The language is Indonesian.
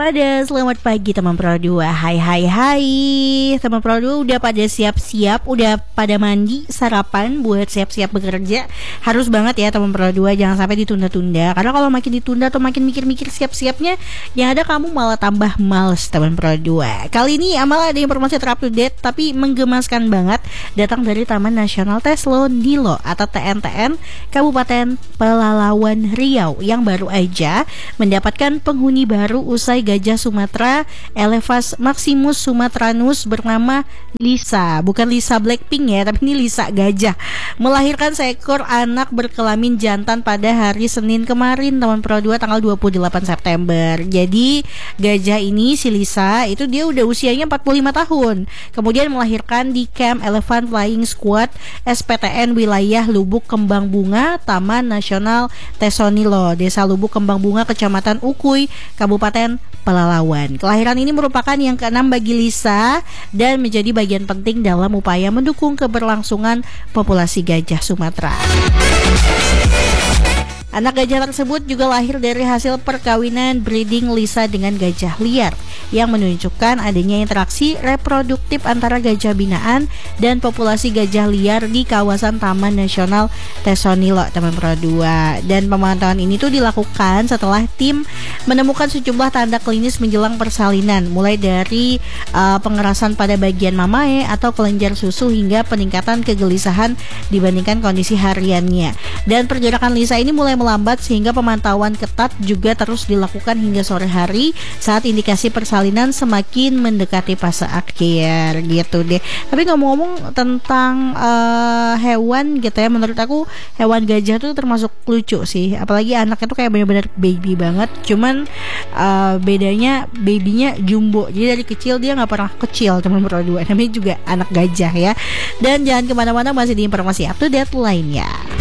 Pada selamat pagi teman Pro 2. Hai teman Pro 2, udah pada siap-siap, udah pada mandi, sarapan buat siap-siap bekerja. Harus banget ya teman Pro 2, jangan sampai ditunda-tunda. Karena kalau makin ditunda atau makin mikir-mikir siap-siapnya, yang ada kamu malah tambah males teman Pro 2. Kali ini malah ada informasi terupdate tapi menggemaskan banget, datang dari Taman Nasional Teslo Nilo atau TNTN Kabupaten Pelalawan Riau yang baru aja mendapatkan penghuni baru usai gajah Sumatera Elephas maximus sumatranus bernama Lisa. Bukan Lisa Blackpink ya, tapi ini Lisa gajah, melahirkan seekor anak berkelamin jantan pada hari Senin kemarin teman Pro 2 tanggal 28 September. Jadi gajah ini, si Lisa itu dia udah usianya 45 tahun. Kemudian melahirkan di Camp Elephant Flying Squad SPTN wilayah Lubuk Kembang Bunga Taman Nasional Tesonilo, Desa Lubuk Kembang Bunga, Kecamatan Ukui, Kabupaten Pelalawan. Kelahiran ini merupakan yang ke-6 bagi Lisa dan menjadi bagian penting dalam upaya mendukung keberlangsungan populasi gajah Sumatera. Anak gajah tersebut juga lahir dari hasil perkawinan breeding Lisa dengan gajah liar yang menunjukkan adanya interaksi reproduktif antara gajah binaan dan populasi gajah liar di kawasan Taman Nasional Tesonilo teman Pro 2. Dan pemantauan ini tuh dilakukan setelah tim menemukan sejumlah tanda klinis menjelang persalinan, mulai dari pengerasan pada bagian mamae atau kelenjar susu hingga peningkatan kegelisahan dibandingkan kondisi hariannya. Dan pergerakan Lisa ini mulai melambat sehingga pemantauan ketat juga terus dilakukan hingga sore hari saat indikasi persalinan semakin mendekati fase akhir gitu deh. Tapi ngomong-ngomong tentang hewan gitu ya, menurut aku hewan gajah tuh termasuk lucu sih, apalagi anaknya tuh kayak benar-benar baby banget. Cuman bedanya babynya jumbo, jadi dari kecil dia nggak pernah kecil teman Pro 2, namanya juga anak gajah ya. Dan jangan kemana-mana, masih di informasi up to date lainnya.